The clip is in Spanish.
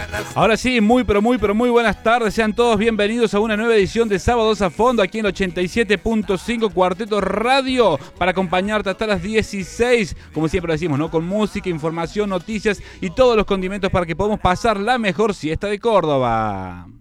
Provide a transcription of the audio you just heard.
Ahora sí, muy buenas tardes. Sean todos bienvenidos a una nueva edición de Sábados a Fondo aquí en el 87.5 Cuarteto Radio para acompañarte hasta las 16, como siempre decimos, ¿no? Con música, información, noticias y todos los condimentos para que podamos pasar la mejor siesta de Córdoba.